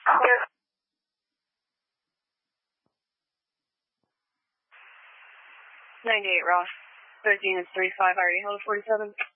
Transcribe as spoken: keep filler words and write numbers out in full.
ninety-eight, Ross. thirteen is three five, I already held forty-seven.